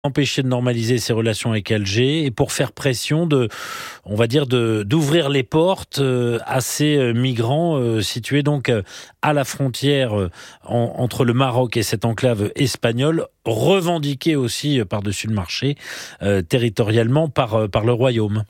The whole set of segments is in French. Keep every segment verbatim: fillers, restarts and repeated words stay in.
empêcher de normaliser ses relations avec Alger et pour faire pression de, on va dire, de, d'ouvrir les portes euh, à ces euh, migrants euh, situés donc euh, à la frontière euh, en, entre le Maroc et cette enclave espagnole, revendiquée aussi euh, par-dessus le marché euh, territorialement par, euh, par le Royaume.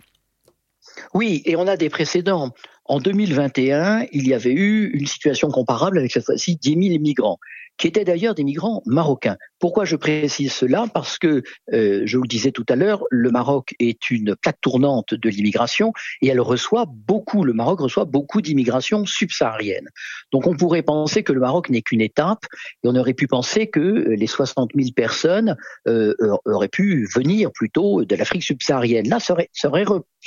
Oui, et on a des précédents. En deux mille vingt et un, il y avait eu une situation comparable avec cette fois-ci dix mille migrants, qui étaient d'ailleurs des migrants marocains. Pourquoi je précise cela ? Parce que, euh, je vous le disais tout à l'heure, le Maroc est une plaque tournante de l'immigration et elle reçoit beaucoup, le Maroc reçoit beaucoup d'immigration subsaharienne. Donc on pourrait penser que le Maroc n'est qu'une étape et on aurait pu penser que les soixante mille personnes euh, auraient pu venir plutôt de l'Afrique subsaharienne. Là, ça aurait, ça aurait,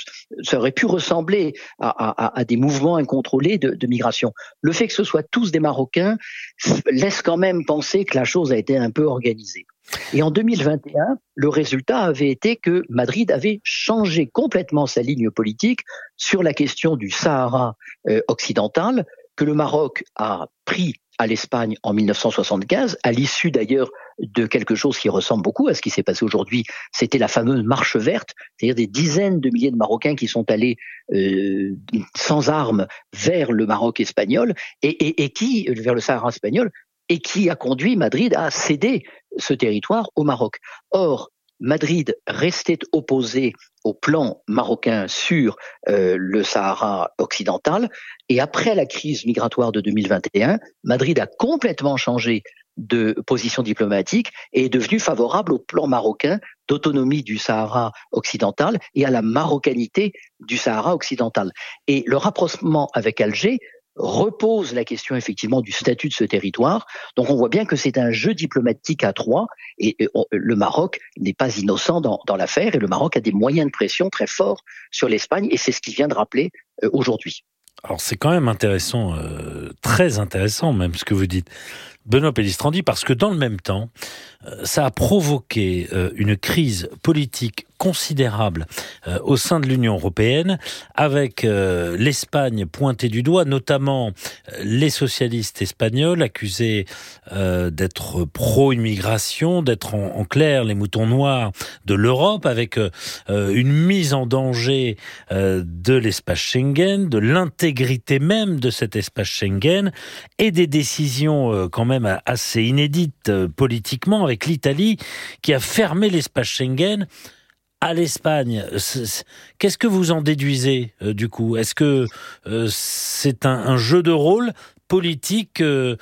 ça aurait pu ressembler à, à, à des mouvements incontrôlés de, de migration. Le fait que ce soit tous des Marocains laisse quand même penser que la chose a été un peu organisée. Et en deux mille vingt et un, le résultat avait été que Madrid avait changé complètement sa ligne politique sur la question du Sahara euh, occidental, que le Maroc a pris à l'Espagne en mille neuf cent soixante-quinze, à l'issue d'ailleurs de quelque chose qui ressemble beaucoup à ce qui s'est passé aujourd'hui. C'était la fameuse marche verte, c'est-à-dire des dizaines de milliers de Marocains qui sont allés euh, sans armes vers le Maroc espagnol et, et, et qui, vers le Sahara espagnol, et qui a conduit Madrid à céder ce territoire au Maroc. Or, Madrid restait opposé au plan marocain sur euh, le Sahara occidental, et après la crise migratoire de deux mille vingt et un, Madrid a complètement changé de position diplomatique et est devenu favorable au plan marocain d'autonomie du Sahara occidental et à la marocanité du Sahara occidental. Et le rapprochement avec Alger repose la question effectivement du statut de ce territoire. Donc on voit bien que c'est un jeu diplomatique à trois et, et on, le Maroc n'est pas innocent dans, dans l'affaire et le Maroc a des moyens de pression très forts sur l'Espagne et c'est ce qu'il vient de rappeler euh, aujourd'hui. Alors c'est quand même intéressant, euh, très intéressant même ce que vous dites, Benoît Pellistrandi, parce que dans le même temps, euh, ça a provoqué euh, une crise politique considérable euh, au sein de l'Union européenne, avec euh, l'Espagne pointée du doigt, notamment euh, les socialistes espagnols accusés euh, d'être pro-immigration, d'être en, en clair les moutons noirs de l'Europe, avec euh, une mise en danger euh, de l'espace Schengen, de l'intégrité même de cet espace Schengen, et des décisions euh, quand même assez inédites euh, politiquement, avec l'Italie qui a fermé l'espace Schengen à l'Espagne. Qu'est-ce que vous en déduisez euh, du coup ? Est-ce que euh, c'est un, un jeu de rôle politique euh,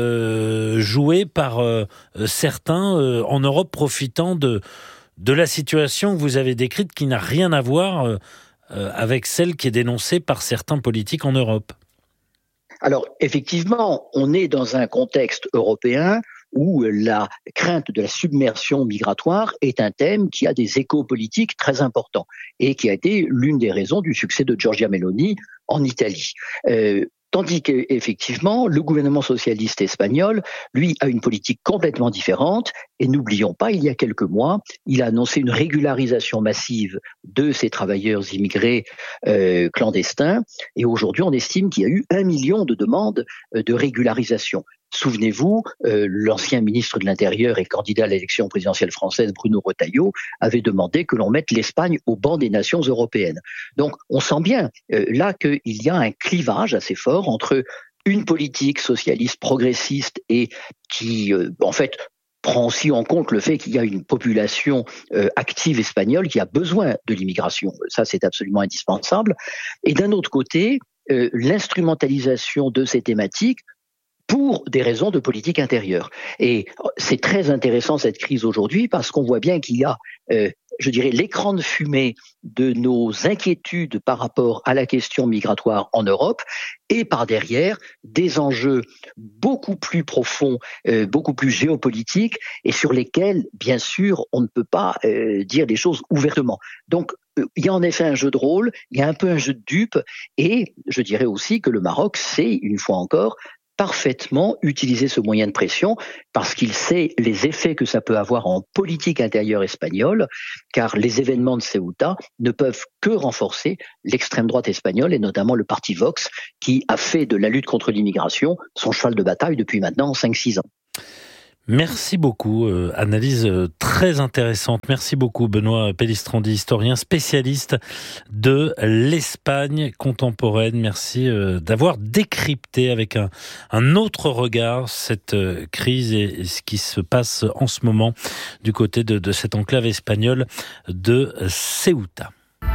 euh, joué par euh, certains euh, en Europe, profitant de, de la situation que vous avez décrite, qui n'a rien à voir euh, avec celle qui est dénoncée par certains politiques en Europe ? Alors, effectivement, on est dans un contexte européen où la crainte de la submersion migratoire est un thème qui a des échos politiques très importants et qui a été l'une des raisons du succès de Giorgia Meloni en Italie. Euh, Tandis qu'effectivement, le gouvernement socialiste espagnol, lui, a une politique complètement différente. Et n'oublions pas, il y a quelques mois, il a annoncé une régularisation massive de ces travailleurs immigrés euh, clandestins. Et aujourd'hui, on estime qu'il y a eu un million de demandes euh, de régularisation. Souvenez-vous, euh, l'ancien ministre de l'Intérieur et candidat à l'élection présidentielle française, Bruno Retailleau, avait demandé que l'on mette l'Espagne au banc des nations européennes. Donc, on sent bien euh, là qu'il y a un clivage assez fort entre une politique socialiste progressiste et qui, euh, en fait, prend aussi en compte le fait qu'il y a une population euh, active espagnole qui a besoin de l'immigration. Ça, c'est absolument indispensable. Et d'un autre côté, euh, l'instrumentalisation de ces thématiques pour des raisons de politique intérieure. Et c'est très intéressant cette crise aujourd'hui parce qu'on voit bien qu'il y a, euh, je dirais, l'écran de fumée de nos inquiétudes par rapport à la question migratoire en Europe et par derrière des enjeux beaucoup plus profonds, euh, beaucoup plus géopolitiques et sur lesquels, bien sûr, on ne peut pas euh, dire les choses ouvertement. Donc, euh, il y a en effet un jeu de rôle, il y a un peu un jeu de dupes et je dirais aussi que le Maroc sait, une fois encore, parfaitement utiliser ce moyen de pression parce qu'il sait les effets que ça peut avoir en politique intérieure espagnole, car les événements de Ceuta ne peuvent que renforcer l'extrême droite espagnole et notamment le parti Vox qui a fait de la lutte contre l'immigration son cheval de bataille depuis maintenant cinq six ans. Merci beaucoup, euh, analyse euh, très intéressante. Merci beaucoup Benoît Pellistrandi, historien spécialiste de l'Espagne contemporaine. Merci euh, d'avoir décrypté avec un, un autre regard cette euh, crise et, et ce qui se passe en ce moment du côté de, de cette enclave espagnole de Ceuta.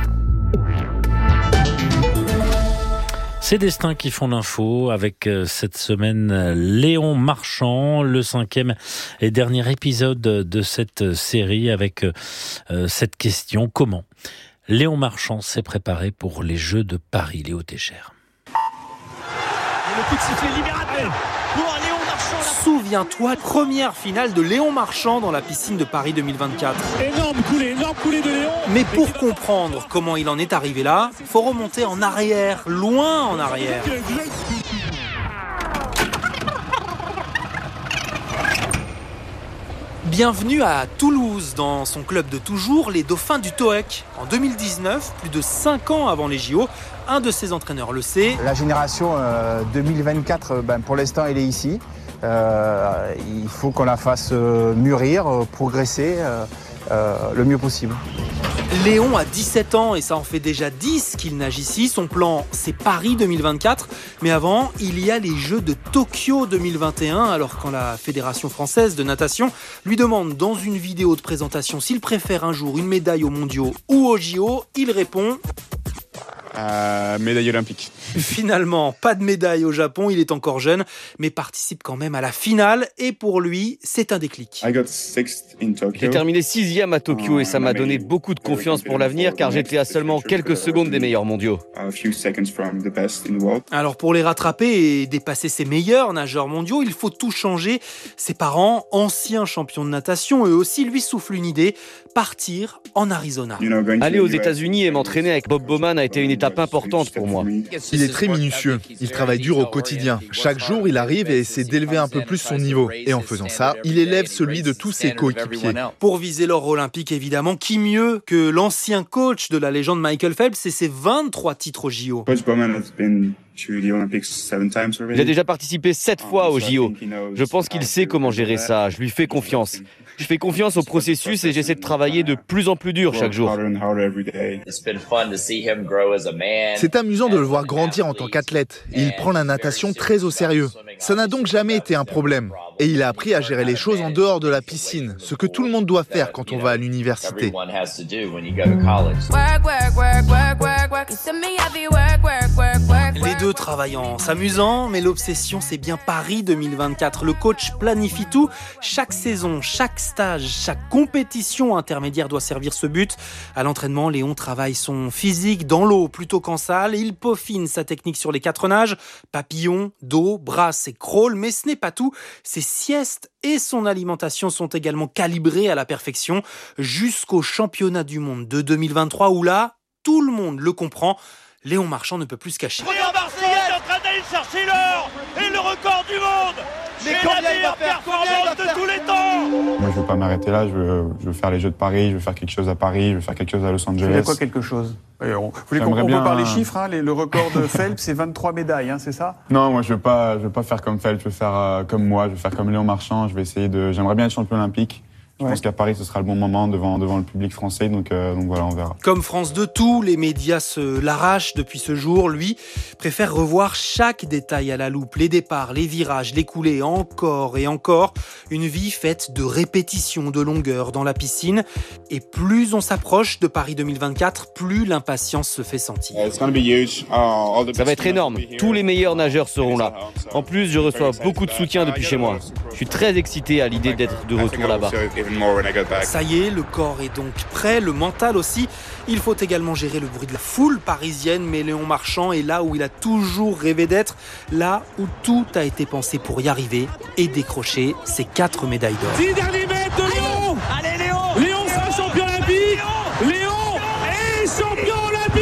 Ces destins qui font l'info avec cette semaine Léon Marchand, le cinquième et dernier épisode de cette série avec cette question: comment Léon Marchand s'est préparé pour les Jeux de Paris? Léo Técher. Le coup de sifflet libérateur pour Léon Marchand. Souviens-toi, première finale de Léon Marchand dans la piscine de Paris deux mille vingt-quatre. Énorme coulée, énorme coulée de Léon. Mais pour comprendre comment il en est arrivé là, faut remonter en arrière, loin en arrière. Bienvenue à Toulouse, dans son club de toujours, les Dauphins du Toec. En deux mille dix-neuf, plus de cinq ans avant les J O, un de ses entraîneurs le sait. La génération euh, deux mille vingt-quatre, ben, pour l'instant, elle est ici. Euh, il faut qu'on la fasse euh, mûrir, euh, progresser euh, euh, le mieux possible. Léon a dix-sept ans et ça en fait déjà dix qu'il nage ici. Son plan, c'est Paris deux mille vingt-quatre. Mais avant, il y a les Jeux de Tokyo deux mille vingt et un. Alors quand la Fédération française de natation lui demande dans une vidéo de présentation s'il préfère un jour une médaille aux mondiaux ou aux J O, il répond... Euh, médaille olympique. Finalement, pas de médaille au Japon, il est encore jeune, mais participe quand même à la finale. Et pour lui, c'est un déclic. J'ai terminé sixième à Tokyo et ça m'a donné beaucoup de confiance pour l'avenir car j'étais à seulement quelques secondes des meilleurs mondiaux. Alors pour les rattraper et dépasser ces meilleurs nageurs mondiaux, il faut tout changer. Ses parents, anciens champions de natation, eux aussi lui soufflent une idée, partir en Arizona. Aller aux États-Unis et m'entraîner avec Bob Bowman a été une étape importante pour moi. Il est très minutieux, il travaille dur au quotidien. Chaque jour, il arrive et essaie d'élever un peu plus son niveau. Et en faisant ça, il élève celui de tous ses coéquipiers. Pour viser l'or olympique, évidemment, qui mieux que l'ancien coach de la légende Michael Phelps et ses vingt-trois titres aux J O. Il a déjà participé sept fois aux J O. Je pense qu'il sait comment gérer ça. Je lui fais confiance. Je fais confiance au processus et j'essaie de travailler de plus en plus dur chaque jour. C'est amusant de le voir grandir en tant qu'athlète. Il prend la natation très au sérieux. Ça n'a donc jamais été un problème. Et il a appris à gérer les choses en dehors de la piscine, ce que tout le monde doit faire quand on va à l'université. Les deux travaillent en s'amusant, mais l'obsession c'est bien Paris deux mille vingt-quatre. Le coach planifie tout. Chaque saison, chaque stage, chaque compétition intermédiaire doit servir ce but. À l'entraînement, Léon travaille son physique dans l'eau plutôt qu'en salle. Il peaufine sa technique sur les quatre nages, papillon, dos, brasse et crawl. Mais ce n'est pas tout. Ses siestes et son alimentation sont également calibrées à la perfection jusqu'au championnat du monde de deux mille vingt-trois où là, tout le monde le comprend. Léon Marchand ne peut plus se cacher. Regarde Marseille est en train d'aller chercher l'or et le record du monde. Mais c'est la meilleure performance de tous les temps. Moi, je veux pas m'arrêter là. Je veux, je veux faire les Jeux de Paris. Je veux faire quelque chose à Paris. Je veux faire quelque chose à Los Angeles. C'est quoi quelque chose? Oui, on, vous voulez qu'on bien... peut parler chiffres, hein, les, le record de Phelps, c'est vingt-trois médailles, hein, c'est ça? Non, moi je veux pas, je veux pas faire comme Phelps, je veux faire euh, comme moi, je veux faire comme Léon Marchand. Je vais essayer de, j'aimerais bien être champion olympique. Je ouais. pense qu'à Paris, ce sera le bon moment devant, devant le public français, donc, euh, donc voilà, on verra. Comme France deux, tous les médias se l'arrachent depuis ce jour. Lui préfère revoir chaque détail à la loupe, les départs, les virages, les coulées, encore et encore. Une vie faite de répétitions, de longueurs dans la piscine. Et plus on s'approche de Paris deux mille vingt-quatre, plus l'impatience se fait sentir. Ça va être énorme. Tous les meilleurs nageurs seront là. En plus, je reçois beaucoup de soutien depuis chez moi. Je suis très excité à l'idée d'être de retour là-bas. Ça y est, le corps est donc prêt, le mental aussi. Il faut également gérer le bruit de la foule parisienne, mais Léon Marchand est là où il a toujours rêvé d'être, là où tout a été pensé pour y arriver et décrocher ses quatre médailles d'or. dix derniers mètres de Léon. Allez Léon. Léon sera champion olympique. Léon est champion olympique.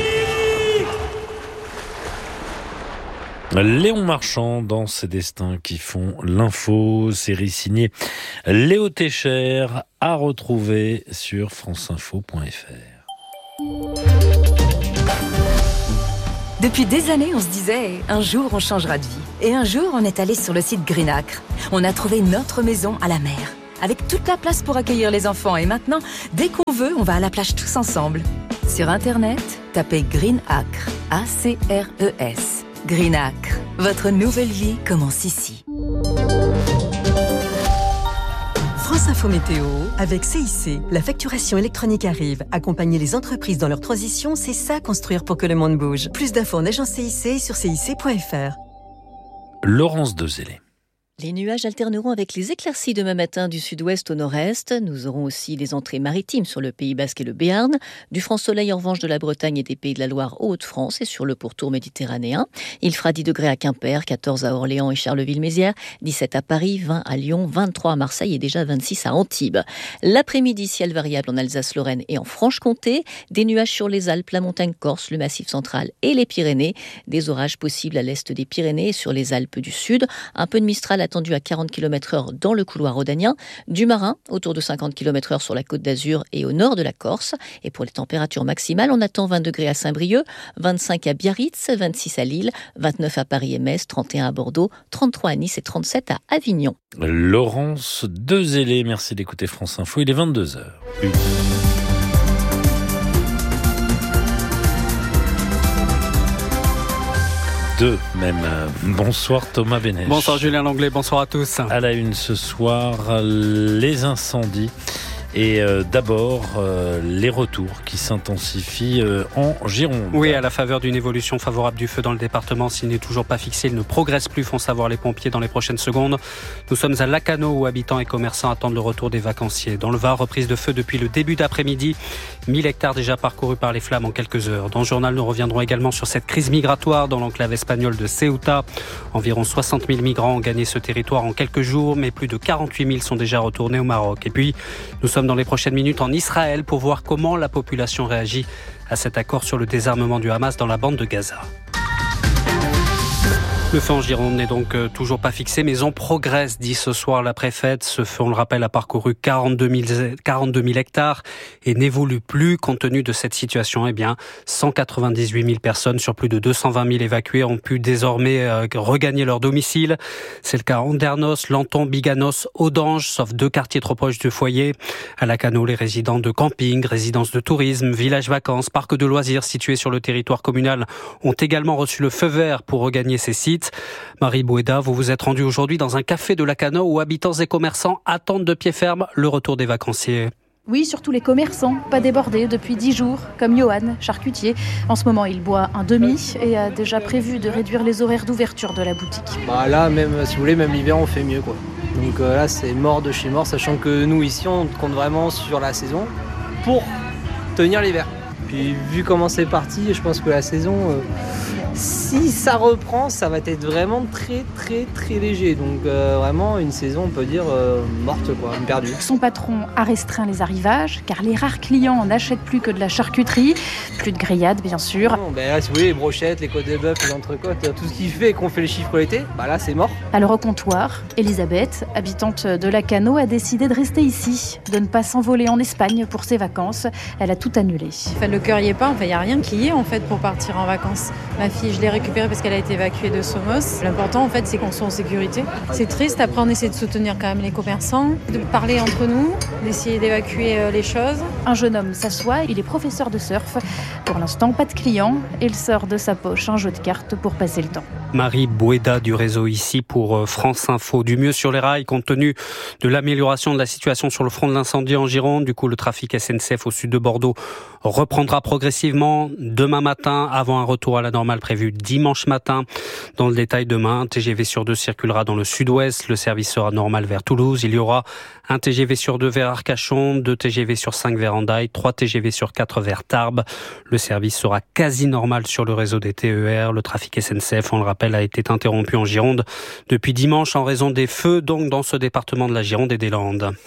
Léon Marchand dans ses destins qui font l'info, série signée Léo Técher, à retrouver sur franceinfo point f r. Depuis des années, on se disait, un jour on changera de vie. Et un jour, on est allé sur le site Greenacre. On a trouvé notre maison à la mer, avec toute la place pour accueillir les enfants. Et maintenant, dès qu'on veut, on va à la plage tous ensemble. Sur Internet, tapez Greenacre, A C R E S. Greenacre, votre nouvelle vie commence ici. France Info Météo, avec C I C. La facturation électronique arrive. Accompagner les entreprises dans leur transition, c'est ça construire pour que le monde bouge. Plus d'infos en agence C I C sur C I C point F R. Laurence Dezellé. Les nuages alterneront avec les éclaircies demain matin du sud-ouest au nord-est. Nous aurons aussi les entrées maritimes sur le Pays Basque et le Béarn. Du franc soleil en revanche de la Bretagne et des Pays de la Loire aux Hauts-de-France et sur le pourtour méditerranéen. Il fera dix degrés à Quimper, quatorze à Orléans et Charleville-Mézières, dix-sept à Paris, vingt à Lyon, vingt-trois à Marseille et déjà vingt-six à Antibes. L'après-midi, ciel variable en Alsace-Lorraine et en Franche-Comté. Des nuages sur les Alpes, la montagne corse, le Massif central et les Pyrénées. Des orages possibles à l'est des Pyrénées et sur les Alpes du Sud. Un peu de Mistral attendu à quarante kilomètres heure dans le couloir rhodanien, du Marin autour de cinquante kilomètres heure sur la Côte d'Azur et au nord de la Corse. Et pour les températures maximales, on attend vingt degrés à Saint-Brieuc, vingt-cinq à Biarritz, vingt-six à Lille, vingt-neuf à Paris et Metz, trente et un à Bordeaux, trente-trois à Nice et trente-sept à Avignon. Laurence Dezellé, merci d'écouter France Info, il est vingt-deux heures. Deux même. Bonsoir Thomas Benech. Bonsoir Julien Langlais, bonsoir à tous. À la une ce soir, les incendies. Et euh, d'abord, euh, les retours qui s'intensifient euh, en Gironde. Oui, à la faveur d'une évolution favorable du feu dans le département, s'il n'est toujours pas fixé, il ne progresse plus, font savoir les pompiers dans les prochaines secondes. Nous sommes à Lacanau où habitants et commerçants attendent le retour des vacanciers. Dans le Var, reprise de feu depuis le début d'après-midi. mille hectares déjà parcourus par les flammes en quelques heures. Dans le journal, nous reviendrons également sur cette crise migratoire dans l'enclave espagnole de Ceuta. Environ soixante mille migrants ont gagné ce territoire en quelques jours, mais plus de quarante-huit mille sont déjà retournés au Maroc. Et puis, nous sommes dans les prochaines minutes en Israël pour voir comment la population réagit à cet accord sur le désarmement du Hamas dans la bande de Gaza. Le feu en Gironde n'est donc toujours pas fixé, mais on progresse, dit ce soir la préfète. Ce feu, on le rappelle, a parcouru quarante-deux mille hectares et n'évolue plus compte tenu de cette situation. Eh bien, cent quatre-vingt-dix-huit mille personnes sur plus de deux cent vingt mille évacués ont pu désormais regagner leur domicile. C'est le cas à Andernos, Lanton, Biganos, Audange, sauf deux quartiers trop proches du foyer. À Lacanau, les résidents de camping, résidences de tourisme, villages vacances, parcs de loisirs situés sur le territoire communal ont également reçu le feu vert pour regagner ces sites. Marie Boueda, vous vous êtes rendue aujourd'hui dans un café de Lacanau où habitants et commerçants attendent de pied ferme le retour des vacanciers. Oui, surtout les commerçants, pas débordés depuis dix jours, comme Johan, charcutier. En ce moment, il boit un demi et a déjà prévu de réduire les horaires d'ouverture de la boutique. Bah là, même si vous voulez, même l'hiver, on fait mieux, quoi. Donc euh, là, c'est mort de chez mort, sachant que nous, ici, on compte vraiment sur la saison pour tenir l'hiver. Puis vu comment c'est parti, je pense que la saison, euh, si ça reprend, ça va être vraiment très très très léger. Donc euh, vraiment une saison, on peut dire, euh, morte, quoi, perdue. Son patron a restreint les arrivages, car les rares clients n'achètent plus que de la charcuterie. Plus de grillades, bien sûr. Non, ben là, si vous voulez, les brochettes, les côtes de bœuf, les entrecôtes, tout ce qui fait qu'on fait les chiffres l'été, bah là, c'est mort. Alors au comptoir, Elisabeth, habitante de Lacanau, a décidé de rester ici, de ne pas s'envoler en Espagne pour ses vacances. Elle a tout annulé. Enfin, le cœur y est pas, enfin, il n'y a rien qui y est en fait pour partir en vacances. Ma fille, je l'ai récupérée parce qu'elle a été évacuée de Somos. L'important en fait, c'est qu'on soit en sécurité. C'est triste, après on essaie de soutenir quand même les commerçants, de parler entre nous, d'essayer d'évacuer les choses. Un jeune homme s'assoit, il est professeur de surf. Pour l'instant, pas de clients. Il sort de sa poche un jeu de cartes pour passer le temps. Marie Boueda du réseau ici pour France Info. Du mieux sur les rails compte tenu de l'amélioration de la situation sur le front de l'incendie en Gironde. Du coup, le trafic S N C F au sud de Bordeaux reprendra progressivement demain matin avant un retour à la normale prévu dimanche matin. Dans le détail, demain, un T G V sur deux circulera dans le sud-ouest. Le service sera normal vers Toulouse. Il y aura un T G V sur deux vers Arcachon, deux T G V sur cinq vers Hendaye, trois T G V sur quatre vers Tarbes. Le service sera quasi normal sur le réseau des T E R. Le trafic S N C F, on le rappelle, a été interrompu en Gironde depuis dimanche en raison des feux donc dans ce département de la Gironde et des Landes.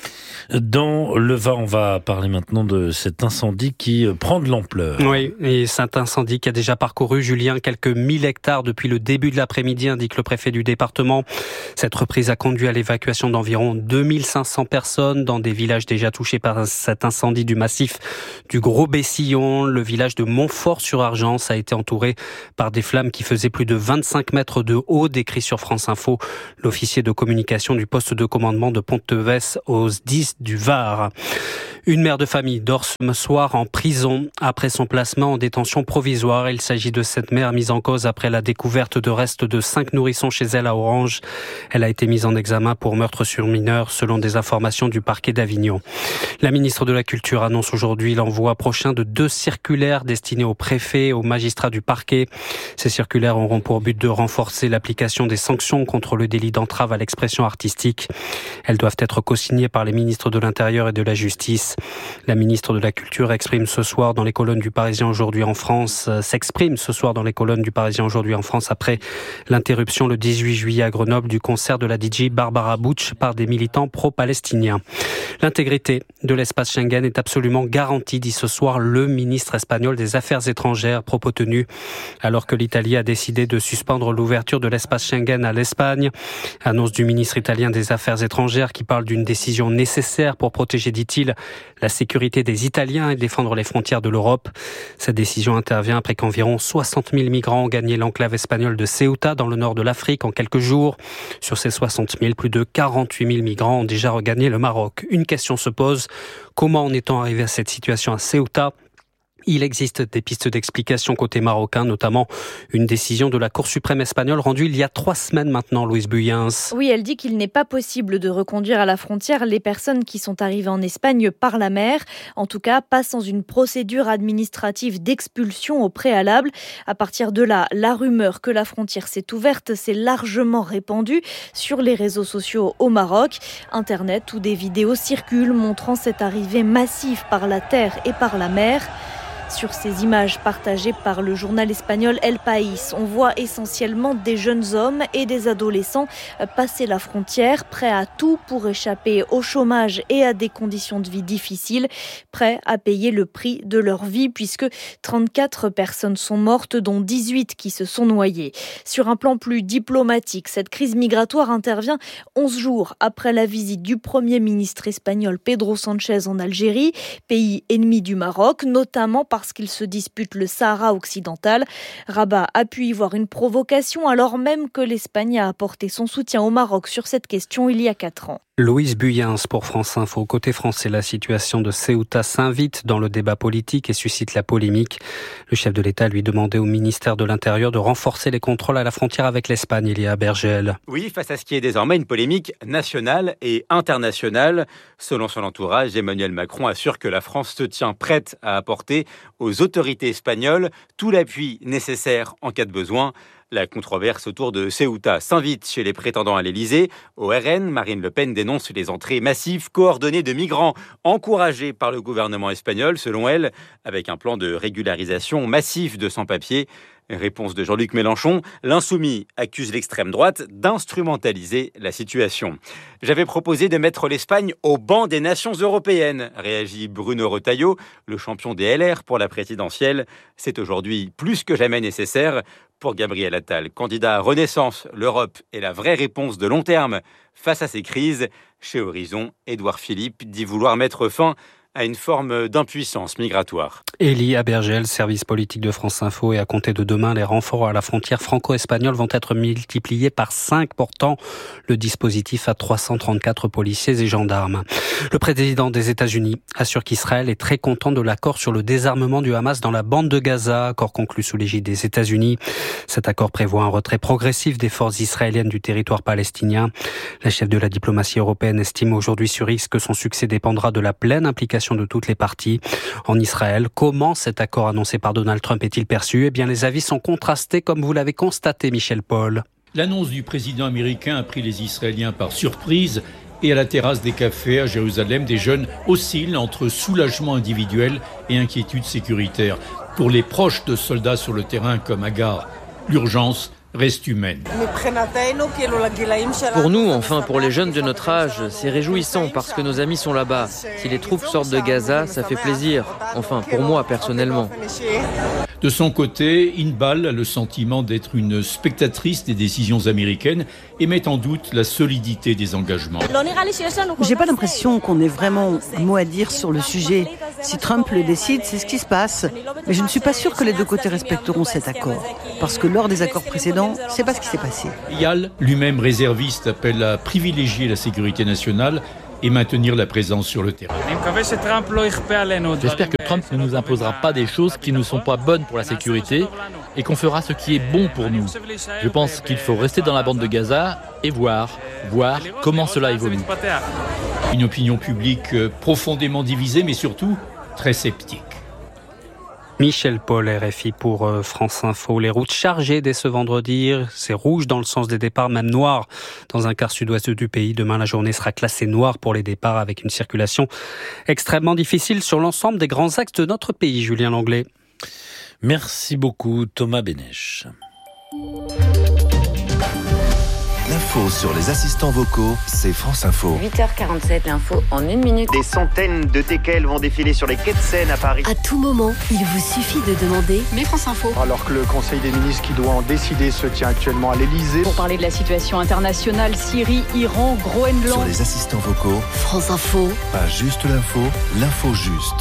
Dans le Var, on va parler maintenant de cet incendie qui prend de l'ampleur. Oui, et cet incendie qui a déjà parcouru, Julien, quelques mille hectares depuis le début de l'après-midi, indique le préfet du département. Cette reprise a conduit à l'évacuation d'environ deux mille cinq cents personnes dans des villages déjà touchés par cet incendie du massif du Gros-Bessillon. Le village de Montfort-sur-Argence a été entouré par des flammes qui faisaient plus de vingt-cinq mètres de haut, décrit sur France Info l'officier de communication du poste de commandement de Ponteves aux dix du Var. Une mère de famille dort ce soir en prison après son placement en détention provisoire. Il s'agit de cette mère mise en cause après la découverte de restes de cinq nourrissons chez elle à Orange. Elle a été mise en examen pour meurtre sur mineur selon des informations du parquet d'Avignon. La ministre de la Culture annonce aujourd'hui l'envoi prochain de deux circulaires destinées aux préfets et aux magistrats du parquet. Ces circulaires auront pour but de renforcer l'application des sanctions contre le délit d'entrave à l'expression artistique. Elles doivent être co-signées par les ministres de l'Intérieur et de la Justice. La ministre de la Culture exprime ce soir dans les colonnes du Parisien aujourd'hui en France, euh, s'exprime ce soir dans les colonnes du Parisien aujourd'hui en France après l'interruption le dix-huit juillet à Grenoble du concert de la D J Barbara Butch par des militants pro-palestiniens. L'intégrité de l'espace Schengen est absolument garantie, dit ce soir le ministre espagnol des Affaires étrangères, propos tenus alors que l'Italie a décidé de suspendre l'ouverture de l'espace Schengen à l'Espagne. Annonce du ministre italien des Affaires étrangères qui parle d'une décision nécessaire pour protéger, dit-il, la sécurité des Italiens et défendre les frontières de l'Europe. Cette décision intervient après qu'environ soixante mille migrants ont gagné l'enclave espagnole de Ceuta dans le nord de l'Afrique en quelques jours. Sur ces soixante mille, plus de quarante-huit mille migrants ont déjà regagné le Maroc. Une question se pose, comment en est-on arrivé à cette situation à Ceuta ? Il existe des pistes d'explication côté marocain, notamment une décision de la Cour suprême espagnole rendue il y a trois semaines maintenant, Louise Buyens. Oui, elle dit qu'il n'est pas possible de reconduire à la frontière les personnes qui sont arrivées en Espagne par la mer. En tout cas, pas sans une procédure administrative d'expulsion au préalable. À partir de là, la rumeur que la frontière s'est ouverte s'est largement répandue sur les réseaux sociaux au Maroc. Internet où des vidéos circulent montrant cette arrivée massive par la terre et par la mer. Sur ces images partagées par le journal espagnol El País, on voit essentiellement des jeunes hommes et des adolescents passer la frontière, prêts à tout pour échapper au chômage et à des conditions de vie difficiles, prêts à payer le prix de leur vie puisque trente-quatre personnes sont mortes, dont dix-huit qui se sont noyées. Sur un plan plus diplomatique, cette crise migratoire intervient onze jours après la visite du Premier ministre espagnol Pedro Sánchez en Algérie, pays ennemi du Maroc, notamment par parce qu'ils se disputent le Sahara occidental. Rabat a pu y voir une provocation alors même que l'Espagne a apporté son soutien au Maroc sur cette question il y a quatre ans. Louise Buyens pour France Info. Côté français, la situation de Ceuta s'invite dans le débat politique et suscite la polémique. Le chef de l'État lui demandait au ministère de l'Intérieur de renforcer les contrôles à la frontière avec l'Espagne. Il y a Bergel. Oui, face à ce qui est désormais une polémique nationale et internationale. Selon son entourage, Emmanuel Macron assure que la France se tient prête à apporter aux autorités espagnoles tout l'appui nécessaire en cas de besoin. La controverse autour de Ceuta s'invite chez les prétendants à l'Élysée. Au R N, Marine Le Pen dénonce les entrées massives coordonnées de migrants encouragées par le gouvernement espagnol, selon elle, avec un plan de régularisation massif de sans-papiers. Réponse de Jean-Luc Mélenchon, l'insoumis accuse l'extrême droite d'instrumentaliser la situation. J'avais proposé de mettre l'Espagne au banc des nations européennes, réagit Bruno Retailleau, le champion des L R pour la présidentielle. C'est aujourd'hui plus que jamais nécessaire. Pour Gabriel Attal, candidat à Renaissance, l'Europe est la vraie réponse de long terme face à ces crises. Chez Horizon, Édouard Philippe dit vouloir mettre fin à une forme d'impuissance migratoire. Élie Abergel, service politique de France Info, et à compter de demain, les renforts à la frontière franco-espagnole vont être multipliés par cinq, portant le dispositif à trois cent trente-quatre policiers et gendarmes. Le président des États-Unis assure qu'Israël est très content de l'accord sur le désarmement du Hamas dans la bande de Gaza, accord conclu sous l'égide des États-Unis. Cet accord prévoit un retrait progressif des forces israéliennes du territoire palestinien. La chef de la diplomatie européenne estime aujourd'hui sur X que son succès dépendra de la pleine implication de toutes les parties. En Israël, comment cet accord annoncé par Donald Trump est-il perçu ? Eh bien, les avis sont contrastés, comme vous l'avez constaté, Michel Paul. L'annonce du président américain a pris les Israéliens par surprise. Et à la terrasse des cafés à Jérusalem, des jeunes oscillent entre soulagement individuel et inquiétude sécuritaire. Pour les proches de soldats sur le terrain comme Agar, l'urgence, reste humaine. Pour nous, enfin pour les jeunes de notre âge, c'est réjouissant parce que nos amis sont là-bas. Si les troupes sortent de Gaza, ça fait plaisir. Enfin, pour moi personnellement. De son côté, Inbal a le sentiment d'être une spectatrice des décisions américaines et met en doute la solidité des engagements. J'ai pas l'impression qu'on ait vraiment un mot à dire sur le sujet. Si Trump le décide, c'est ce qui se passe. Mais je ne suis pas sûre que les deux côtés respecteront cet accord. Parce que lors des accords précédents, c'est pas ce qui s'est passé. Eyal, lui-même réserviste, appelle à privilégier la sécurité nationale et maintenir la présence sur le terrain. J'espère que Trump ne nous imposera pas des choses qui ne sont pas bonnes pour la sécurité et qu'on fera ce qui est bon pour nous. Je pense qu'il faut rester dans la bande de Gaza et voir, voir comment cela évolue. Une opinion publique profondément divisée, mais surtout très sceptique. Michel Paul, R F I pour France Info. Les routes chargées dès ce vendredi, c'est rouge dans le sens des départs, même noir dans un quart sud-ouest du pays. Demain, la journée sera classée noire pour les départs avec une circulation extrêmement difficile sur l'ensemble des grands axes de notre pays. Julien Langlais. Merci beaucoup, Thomas Bénèche. L'info sur les assistants vocaux, c'est France Info. huit heures quarante-sept, l'info en une minute. Des centaines de teckels vont défiler sur les quais de Seine à Paris. À tout moment, il vous suffit de demander « Mais France Info ». Alors que le Conseil des ministres qui doit en décider se tient actuellement à l'Elysée. Pour parler de la situation internationale, Syrie, Iran, Groenland. Sur les assistants vocaux, France Info. Pas juste l'info, l'info juste.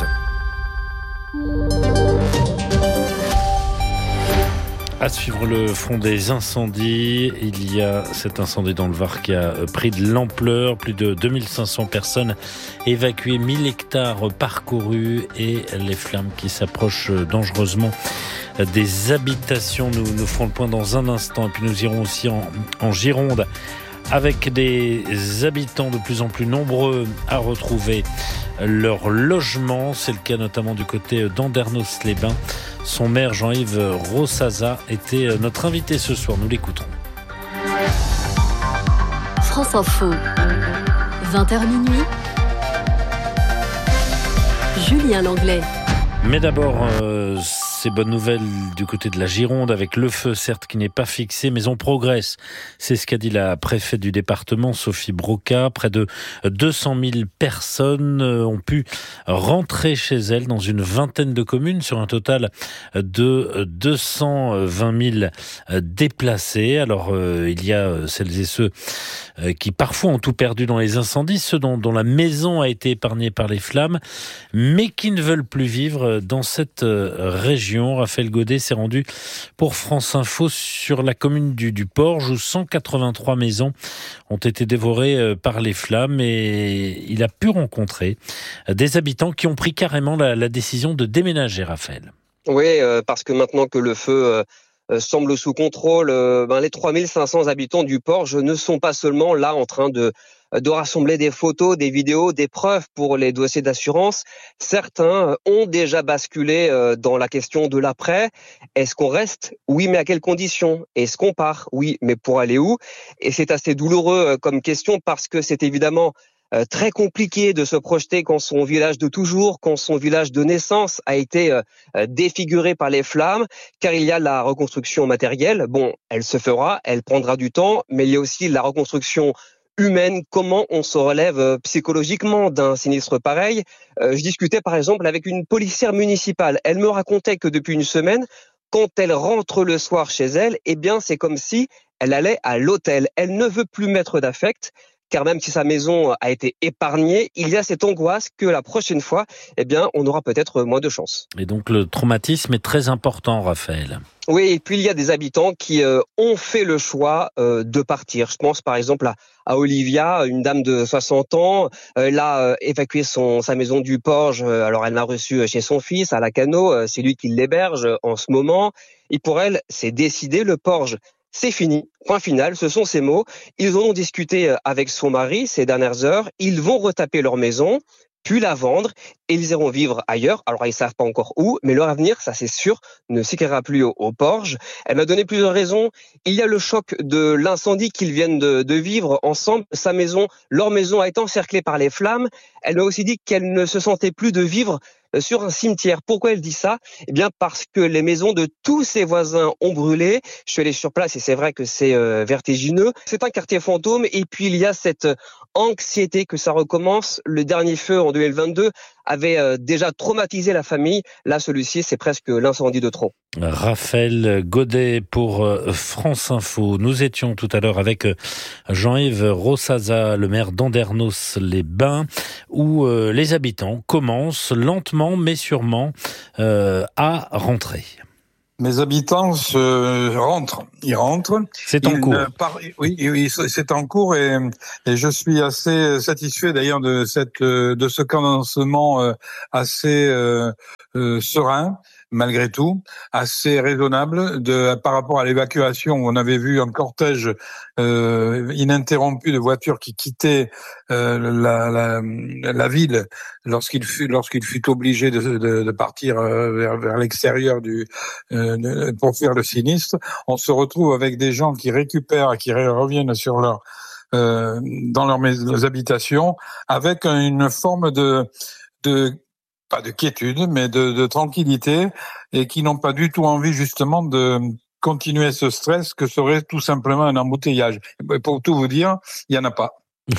À suivre le front des incendies, il y a cet incendie dans le Var qui a pris de l'ampleur, plus de deux mille cinq cents personnes évacuées, mille hectares parcourus et les flammes qui s'approchent dangereusement des habitations. Nous nous ferons le point dans un instant et puis nous irons aussi en, en Gironde avec des habitants de plus en plus nombreux à retrouver leur logement. C'est le cas notamment du côté d'Andernos-les-Bains. Son maire Jean-Yves Rossaza était notre invité ce soir. Nous l'écouterons. France Info, vingt heures minuit. Julien Langlais. Mais d'abord, euh, ces bonnes nouvelles du côté de la Gironde, avec le feu, certes, qui n'est pas fixé, mais on progresse. C'est ce qu'a dit la préfète du département, Sophie Broca. Près de deux cent mille personnes ont pu rentrer chez elles dans une vingtaine de communes, sur un total de deux cent vingt mille déplacés. Alors, euh, il y a celles et ceux qui parfois ont tout perdu dans les incendies, ceux dont, dont la maison a été épargnée par les flammes, mais qui ne veulent plus vivre dans cette région. Raphaël Godet s'est rendu pour France Info sur la commune du, du Porge, où cent quatre-vingt-trois maisons ont été dévorées par les flammes, et il a pu rencontrer des habitants qui ont pris carrément la, la décision de déménager, Raphaël. Oui, euh, parce que maintenant que le feu euh, euh, semble sous contrôle, euh, ben, les trois mille cinq cents habitants du Porge ne sont pas seulement là en train de de rassembler des photos, des vidéos, des preuves pour les dossiers d'assurance. Certains ont déjà basculé dans la question de l'après. Est-ce qu'on reste ? Oui, mais à quelles conditions ? Est-ce qu'on part ? Oui, mais pour aller où ? Et c'est assez douloureux comme question parce que c'est évidemment très compliqué de se projeter quand son village de toujours, quand son village de naissance a été défiguré par les flammes, car il y a la reconstruction matérielle. Bon, elle se fera, elle prendra du temps, mais il y a aussi la reconstruction humaine, comment on se relève psychologiquement d'un sinistre pareil. Euh, je discutais par exemple avec une policière municipale. Elle me racontait que depuis une semaine, quand elle rentre le soir chez elle, eh bien c'est comme si elle allait à l'hôtel. Elle ne veut plus mettre d'affect, car même si sa maison a été épargnée, il y a cette angoisse que la prochaine fois, eh bien, on aura peut-être moins de chance. Et donc le traumatisme est très important, Raphaël. Oui, et puis il y a des habitants qui euh, ont fait le choix euh, de partir. Je pense par exemple à, à Olivia, une dame de soixante ans. Euh, elle a euh, évacué son, sa maison du Porge. Alors elle l'a reçue chez son fils à Lacanau. Euh, c'est lui qui l'héberge en ce moment. Et pour elle, c'est décidé, le Porge, c'est fini. Point final, ce sont ses mots. Ils en ont discuté avec son mari ces dernières heures. Ils vont retaper leur maison, puis la vendre, et ils iront vivre ailleurs. Alors, ils savent pas encore où, mais leur avenir, ça c'est sûr, ne s'écrira plus au, au Porge. Elle m'a donné plusieurs raisons. Il y a le choc de l'incendie qu'ils viennent de, de vivre ensemble. Sa maison, leur maison a été encerclée par les flammes. Elle m'a aussi dit qu'elle ne se sentait plus de vivre sur un cimetière. Pourquoi elle dit ça? Eh bien parce que les maisons de tous ses voisins ont brûlé. Je suis allé sur place et c'est vrai que c'est euh, vertigineux. C'est un quartier fantôme et puis il y a cette anxiété que ça recommence. Le dernier feu en deux mille vingt-deux avait euh, déjà traumatisé la famille. Là, celui-ci, c'est presque l'incendie de trop. Raphaël Godet pour France Info. Nous étions tout à l'heure avec Jean-Yves Rossaza, le maire d'Andernos-les-Bains, où euh, les habitants commencent lentement mais sûrement euh, à rentrer. Mes habitants se rentrent, ils rentrent. C'est en ils cours. Par... Oui, oui, c'est en cours et, et je suis assez satisfait d'ailleurs de cette de ce commencement assez euh, euh, serein. Malgré tout, assez raisonnable de par rapport à l'évacuation où on avait vu un cortège euh, ininterrompu de voitures qui quittaient euh, la, la, la ville lorsqu'il fut lorsqu'il fut obligé de, de, de partir euh, vers, vers l'extérieur du euh, de, pour faire le sinistre. On se retrouve avec des gens qui récupèrent, qui reviennent sur leur euh, dans leurs, leurs habitations avec une forme de de pas de quiétude, mais de, de tranquillité, et qui n'ont pas du tout envie justement de continuer ce stress que serait tout simplement un embouteillage. Pour tout vous dire, il n'y en a pas.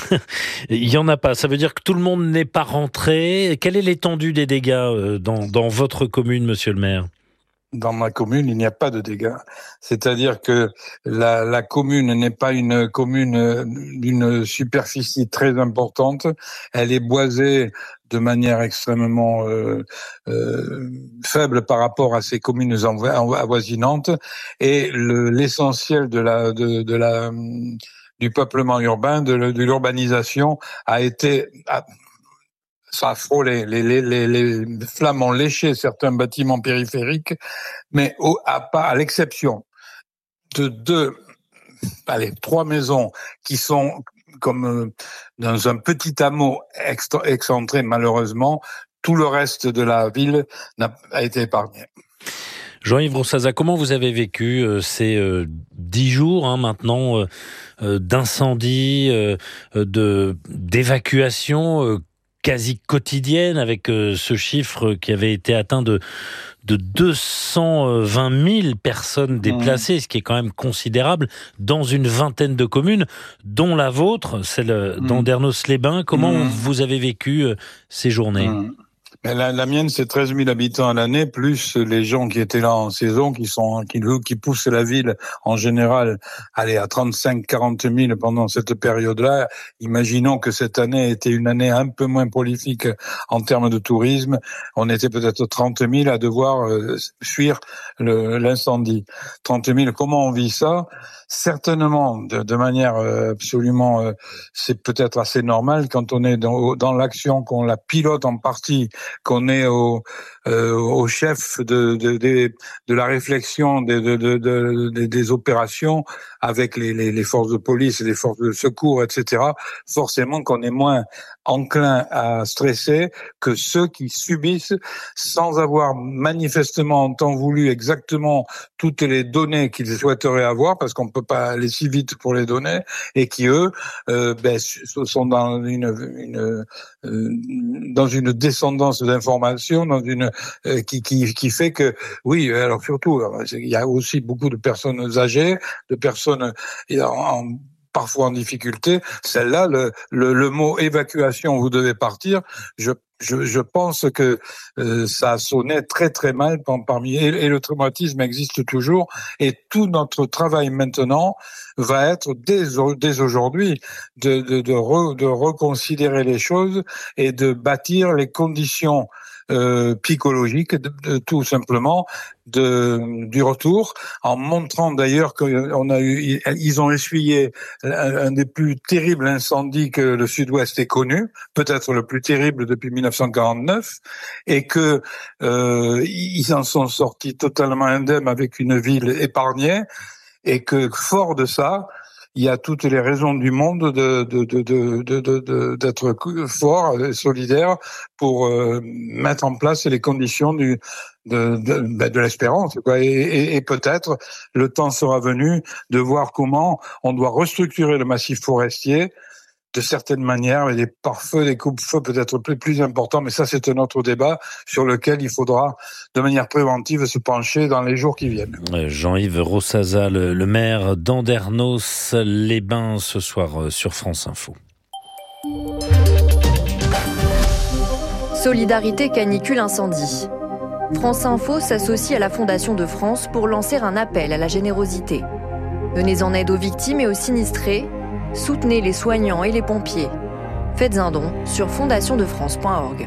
Il n'y en a pas. Ça veut dire que tout le monde n'est pas rentré. Quelle est l'étendue des dégâts dans, dans votre commune, monsieur le maire ? Dans ma commune, il n'y a pas de dégâts. C'est-à-dire que la, la commune n'est pas une commune d'une superficie très importante. Elle est boisée de manière extrêmement euh, euh, faible par rapport à ces communes avoisinantes. Et le, l'essentiel de la, de, de la, du peuplement urbain, de, de l'urbanisation, a été... A, ça a frôlé, les, les, les, les flammes ont léché certains bâtiments périphériques, mais au, à, pas, à l'exception de deux, allez, trois maisons qui sont comme euh, dans un petit hameau extra, excentré malheureusement, tout le reste de la ville n'a, a été épargné. Jean-Yves Rossaza, comment vous avez vécu euh, ces euh, dix jours hein, maintenant euh, euh, d'incendie, euh, de d'évacuation euh, quasi quotidienne, avec euh, ce chiffre qui avait été atteint de, de deux cent vingt mille personnes déplacées, mmh. ce qui est quand même considérable, dans une vingtaine de communes, dont la vôtre, celle mmh. d'Andernos-les-Bains. Comment mmh. vous avez vécu euh, ces journées ? mmh. La, la mienne, c'est treize mille habitants à l'année, plus les gens qui étaient là en saison, qui sont qui, qui poussent la ville en général, allez, à trente-cinq à quarante mille pendant cette période-là. Imaginons que cette année était une année un peu moins prolifique en termes de tourisme. On était peut-être trente mille à devoir euh, fuir le, l'incendie. trente mille, comment on vit ça ? Certainement, de, de manière euh, absolument, euh, c'est peut-être assez normal quand on est dans, dans l'action, qu'on la pilote en partie, qu'on est au, euh, au chef de, de, de, de la réflexion de, de, de, de, de, des opérations avec les, les, les forces de police, les forces de secours, et cetera. Forcément qu'on est moins enclin à stresser que ceux qui subissent sans avoir manifestement en temps voulu exactement toutes les données qu'ils souhaiteraient avoir, parce qu'on peut pas aller si vite pour les donner, et qui eux euh, ben, sont dans une, une euh, dans une descendance d'informations, dans une euh, qui, qui qui fait que oui, alors surtout il y a aussi beaucoup de personnes âgées, de personnes en, en parfois en difficulté. Celle-là, le, le, le mot évacuation, vous devez partir, je, je, je pense que euh, ça a sonné très très mal parmi et, et le traumatisme existe toujours. Et tout notre travail maintenant va être dès, dès aujourd'hui de, de, de, re, de reconsidérer les choses et de bâtir les conditions Euh, psychologique, de, de, tout simplement, de, du retour, en montrant d'ailleurs qu'on a eu, ils ont essuyé un, un des plus terribles incendies que le Sud-Ouest ait connu, peut-être le plus terrible depuis mille neuf cent quarante-neuf, et que euh, ils en sont sortis totalement indemnes avec une ville épargnée, et que fort de ça, il y a toutes les raisons du monde de, de, de, de, de, de, d'être fort, solidaire, pour euh, mettre en place les conditions du, de, de, ben de l'espérance, quoi. Et, et, et peut-être le temps sera venu de voir comment on doit restructurer le massif forestier de certaines manières, mais des pare-feux, des coupe-feux peut-être plus, plus importants, mais ça c'est un autre débat sur lequel il faudra de manière préventive se pencher dans les jours qui viennent. Jean-Yves Rossaza, le, le maire d'Andernos-les-Bains, ce soir sur France Info. Solidarité canicule incendie. France Info s'associe à la Fondation de France pour lancer un appel à la générosité. Venez en aide aux victimes et aux sinistrés. Soutenez les soignants et les pompiers. Faites un don sur fondation de france point org.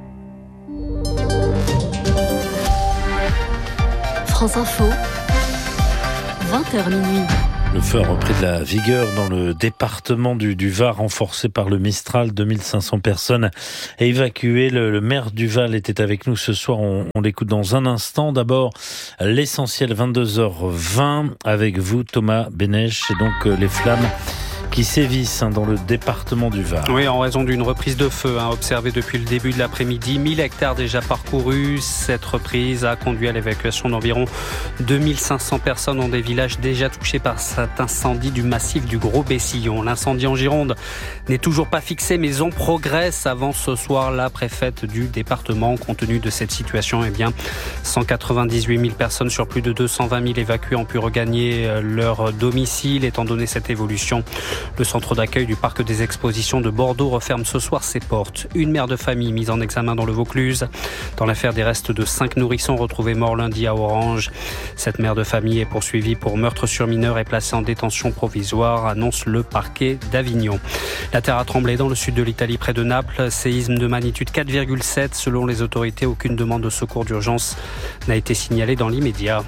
France Info, vingt heures minuit. Le feu a repris de la vigueur dans le département du, du Var, renforcé par le Mistral. deux mille cinq cents personnes évacuées. Le, le maire du Val était avec nous ce soir. On, on l'écoute dans un instant. D'abord, l'essentiel, vingt-deux heures vingt, avec vous, Thomas Bénèche. Et donc, les flammes qui sévissent hein, dans le département du Var. Oui, en raison d'une reprise de feu hein, observée depuis le début de l'après-midi. mille hectares déjà parcourus. Cette reprise a conduit à l'évacuation d'environ deux mille cinq cents personnes dans des villages déjà touchés par cet incendie du massif du Gros Bessillon. L'incendie en Gironde n'est toujours pas fixé, mais on progresse. Avant ce soir, la préfète du département, compte tenu de cette situation, eh bien, cent quatre-vingt-dix-huit mille personnes sur plus de deux cent vingt mille évacués ont pu regagner leur domicile. Étant donné cette évolution, le centre d'accueil du parc des expositions de Bordeaux referme ce soir ses portes. Une mère de famille mise en examen dans le Vaucluse dans l'affaire des restes de cinq nourrissons retrouvés morts lundi à Orange. Cette mère de famille est poursuivie pour meurtre sur mineur et placée en détention provisoire, annonce le parquet d'Avignon. La terre a tremblé dans le sud de l'Italie, près de Naples. Séisme de magnitude quatre virgule sept. Selon les autorités, aucune demande de secours d'urgence n'a été signalée dans l'immédiat.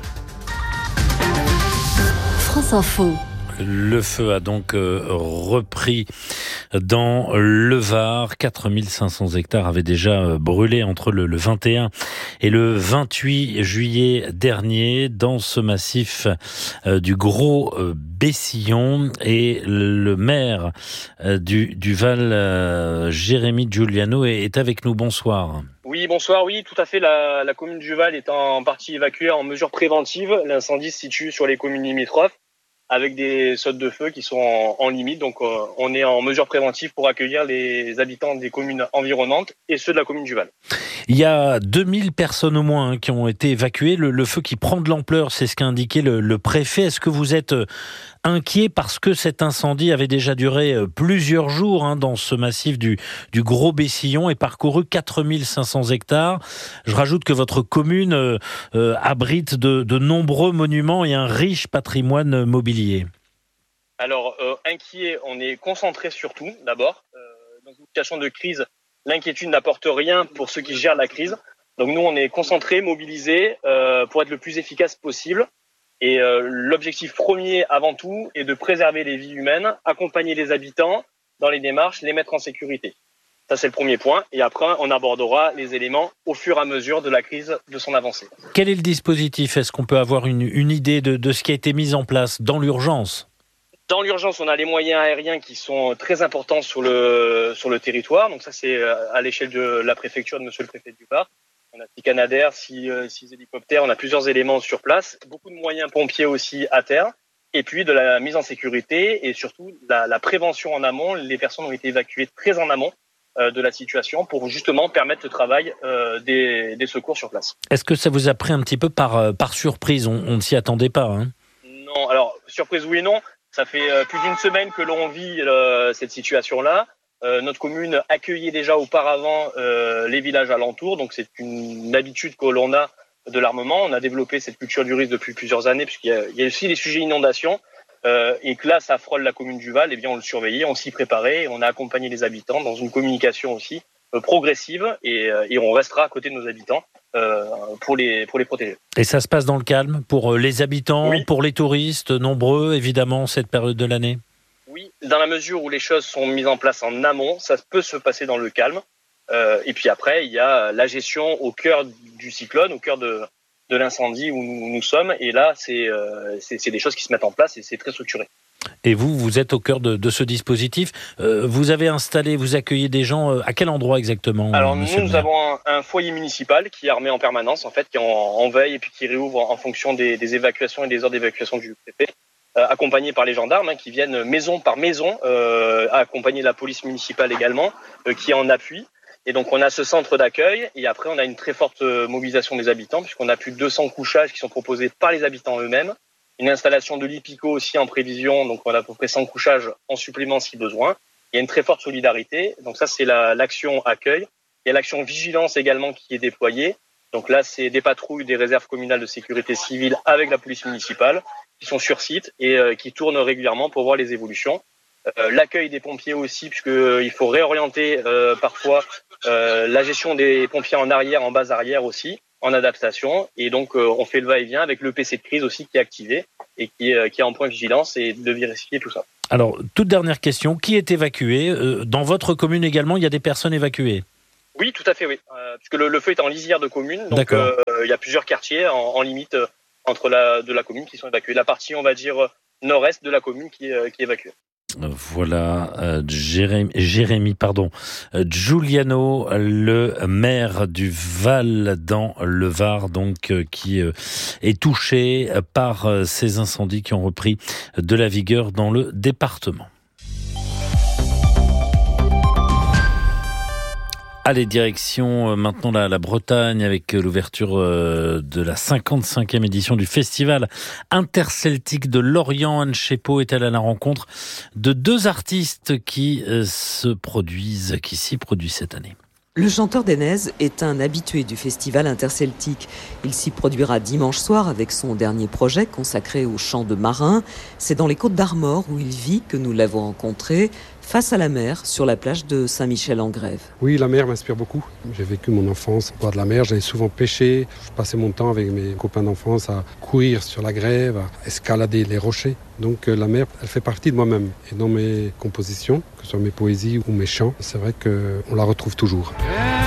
France Info. Le feu a donc repris dans le Var. quatre mille cinq cents hectares avaient déjà brûlé entre le vingt et un et le vingt-huit juillet dernier dans ce massif du Gros Bessillon. Et le maire du, du Val, Jérémy Giuliano, est avec nous. Bonsoir. Oui, bonsoir. Oui, tout à fait. La, la commune du Val est en partie évacuée en mesure préventive. L'incendie se situe sur les communes limitrophes, avec des sautes de feu qui sont en, en limite. Donc, euh, on est en mesure préventive pour accueillir les habitants des communes environnantes et ceux de la commune du Val. Il y a deux mille personnes au moins hein, qui ont été évacuées. Le, le feu qui prend de l'ampleur, c'est ce qu'a indiqué le, le préfet. Est-ce que vous êtes inquiet parce que cet incendie avait déjà duré plusieurs jours hein, dans ce massif du, du Gros Bessillon et parcouru quatre mille cinq cents hectares. Je rajoute que votre commune euh, euh, abrite de, de nombreux monuments et un riche patrimoine mobilier. Alors, euh, inquiet, on est concentré sur tout, d'abord. Euh, dans une situation de crise, l'inquiétude n'apporte rien pour ceux qui gèrent la crise. Donc nous, on est concentrés, mobilisés euh, pour être le plus efficace possible. Et euh, l'objectif premier, avant tout, est de préserver les vies humaines, accompagner les habitants dans les démarches, les mettre en sécurité. Ça, c'est le premier point. Et après, on abordera les éléments au fur et à mesure de la crise, de son avancée. Quel est le dispositif ? Est-ce qu'on peut avoir une, une idée de, de ce qui a été mis en place dans l'urgence ? Dans l'urgence, on a les moyens aériens qui sont très importants sur le, sur le territoire. Donc ça, c'est à l'échelle de la préfecture de monsieur le préfet du Var. On a six Canadair, six, six hélicoptères, on a plusieurs éléments sur place. Beaucoup de moyens pompiers aussi à terre. Et puis de la mise en sécurité et surtout la, la prévention en amont. Les personnes ont été évacuées très en amont euh, de la situation pour justement permettre le travail euh, des, des secours sur place. Est-ce que ça vous a pris un petit peu par, par surprise ? On, on ne s'y attendait pas. Hein ? Non, alors surprise oui et non. Ça fait plus d'une semaine que l'on vit euh, cette situation-là. Euh, notre commune accueillait déjà auparavant euh, les villages alentours, donc c'est une habitude que l'on a de l'armement. On a développé cette culture du risque depuis plusieurs années, puisqu'il y a, il y a aussi les sujets inondations, euh, et que là, ça frôle la commune du Val. Eh bien, on le surveillait, on s'y préparait, et on a accompagné les habitants dans une communication aussi euh, progressive, et, euh, et on restera à côté de nos habitants euh, pour les pour les protéger. Et ça se passe dans le calme pour les habitants, oui. Pour les touristes, nombreux évidemment cette période de l'année. Oui, dans la mesure où les choses sont mises en place en amont, ça peut se passer dans le calme. Euh, et puis après, il y a la gestion au cœur du cyclone, au cœur de, de l'incendie où nous, nous sommes. Et là, c'est, euh, c'est, c'est des choses qui se mettent en place et c'est très structuré. Et vous, vous êtes au cœur de, de ce dispositif. Euh, vous avez installé, vous accueillez des gens. Euh, à quel endroit exactement ? Alors nous, nous avons un, un foyer municipal qui est armé en permanence, en fait, qui est en, en veille et puis qui réouvre en fonction des, des évacuations et des heures d'évacuation du préfet. euh, accompagnés par les gendarmes hein, qui viennent maison par maison, euh, accompagner la police municipale également, euh, qui est en appui. Et donc on a ce centre d'accueil et après on a une très forte mobilisation des habitants puisqu'on a plus de deux cents couchages qui sont proposés par les habitants eux-mêmes. Une installation de lits picots aussi en prévision, donc on a à peu près cent couchages en supplément si besoin. Il y a une très forte solidarité, donc ça c'est la, l'action accueil. Il y a l'action vigilance également qui est déployée. Donc là c'est des patrouilles des réserves communales de sécurité civile avec la police municipale qui sont sur site et euh, qui tournent régulièrement pour voir les évolutions. Euh, l'accueil des pompiers aussi, puisque euh, il faut réorienter euh, parfois euh, la gestion des pompiers en arrière, en base arrière aussi, en adaptation. Et donc euh, on fait le va-et-vient avec le P C de crise aussi qui est activé et qui est, qui est en point vigilance et de vérifier tout ça. Alors, toute dernière question, qui est évacué ? euh, Dans votre commune également, il y a des personnes évacuées ? Oui, tout à fait, oui. Euh, puisque le, le feu est en lisière de commune, donc euh, il y a plusieurs quartiers en, en limite euh, entre la, de la commune qui sont évacués. La partie, on va dire, nord-est de la commune qui est, qui est évacuée. Voilà, euh, Jérémy, Jérémy pardon, euh, Giuliano, le maire du Val dans le Var, donc euh, qui euh, est touché par euh, ces incendies qui ont repris de la vigueur dans le département. Allez, direction maintenant la, la Bretagne avec l'ouverture de la cinquante-cinquième édition du Festival interceltique de Lorient. Anne Chepot est allée à la rencontre de deux artistes qui se produisent, qui s'y produisent cette année. Le chanteur d'Enez est un habitué du festival interceltique. Il s'y produira dimanche soir avec son dernier projet consacré au chant de marin. C'est dans les Côtes d'Armor où il vit que nous l'avons rencontré, face à la mer, sur la plage de Saint-Michel-en-Grève. Oui, la mer m'inspire beaucoup. J'ai vécu mon enfance au bord de la mer, j'allais souvent pêcher. Je passais mon temps avec mes copains d'enfance à courir sur la grève, à escalader les rochers. Donc la mer, elle fait partie de moi-même. Et dans mes compositions, que ce soit mes poésies ou mes chants, c'est vrai qu'on la retrouve toujours.